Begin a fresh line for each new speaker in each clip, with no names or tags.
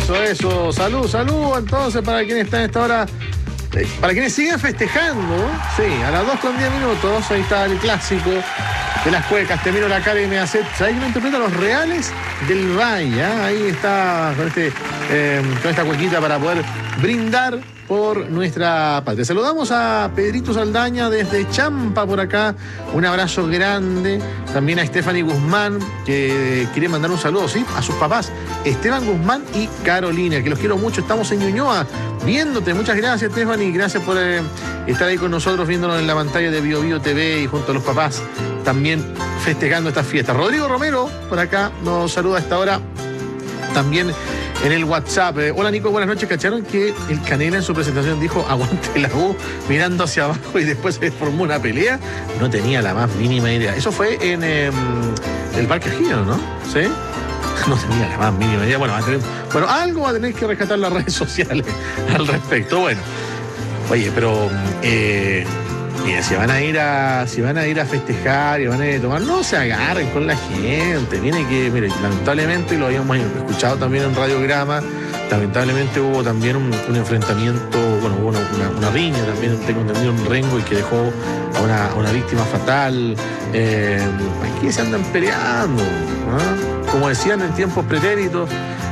Eso. Salud. Entonces, para quienes están a esta hora, para quienes siguen festejando, sí, a las 2:10, ahí está el clásico de las cuecas. Te miro la cara y me hace. ¿Sabes que me interpreta Los Reales del Valle? Ahí está con esta cuequita para poder brindar por nuestra patria. Saludamos a Pedrito Saldaña desde Champa por acá. Un abrazo grande. También a Stephanie Guzmán, que quiere mandar un saludo, ¿sí? A sus papás, Esteban Guzmán y Carolina, que los quiero mucho. Estamos en Ñuñoa viéndote. Muchas gracias, Stephanie. Gracias por estar ahí con nosotros, viéndonos en la pantalla de Bio Bio TV y junto a los papás también festejando esta fiesta. Rodrigo Romero por acá nos saluda a esta hora. También en el WhatsApp. Hola Nico, buenas noches. ¿Cacharon que el Canela en su presentación dijo aguante la U mirando hacia abajo y después se formó una pelea? No tenía la más mínima idea. Eso fue en el Parque Giro, ¿no? ¿Sí? No tenía la más mínima idea. Bueno, algo va a tener que rescatar las redes sociales al respecto. Bueno, oye, pero mira, si van a ir a festejar y van a ir a tomar, no se agarren con la gente. Mire, lamentablemente, lo habíamos escuchado también en Radiograma, lamentablemente hubo también un enfrentamiento, bueno, hubo una riña también, tengo entendido, un rengo y que dejó a una víctima fatal. Aquí se andan peleando, ¿no? Como decían en tiempos pretéritos,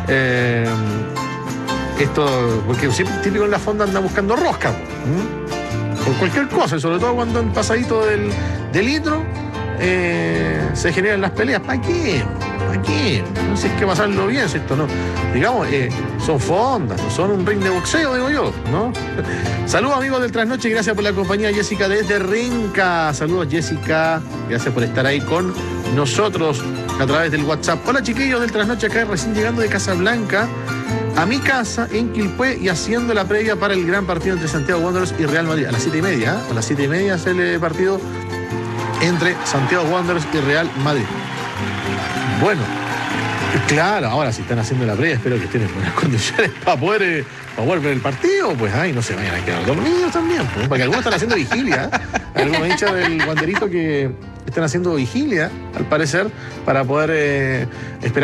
esto, porque siempre típico en la fonda anda buscando rosca, por cualquier cosa, y sobre todo cuando en pasadito del litro se generan las peleas. ¿Para qué? No sé, es que pasarlo bien, ¿cierto? No, digamos, son fondas, no son un ring de boxeo, digo yo, ¿no? Saludos amigos del Trasnoche, gracias por la compañía. Jessica desde Renca. Saludos Jessica, gracias por estar ahí con nosotros a través del WhatsApp. Hola chiquillos del Trasnoche, acá recién llegando de Casablanca a mi casa en Quilpué y haciendo la previa para el gran partido entre Santiago Wanderers y Real Madrid. A las 7:30, a las 7:30 es el partido entre Santiago Wanderers y Real Madrid. Bueno, claro, ahora si están haciendo la previa, espero que estén en buenas condiciones para poder ver el partido. Pues no se vayan a quedar dormidos también, pues, porque algunos están haciendo vigilia. Algunos hinchas del Wanderito que están haciendo vigilia, al parecer, para poder esperar